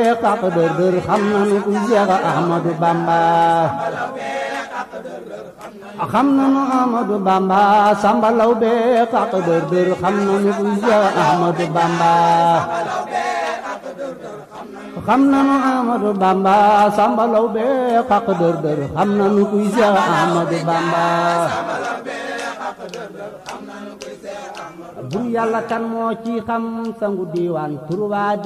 xaq dër dër xam nanu kuy Seex Ahmadu Bamba xam nanu Ahmadu Bamba Samba Lawbe xaq dër dër xam nanu kuy Seex Ahmadu Bamba xam nanu Ahmadu Bamba Samba Lawbe xaq dër dër xam nanu kuy Seex Ahmadu Bamba bur Yàlla kan moo ci xam sangu diiwaan tur waa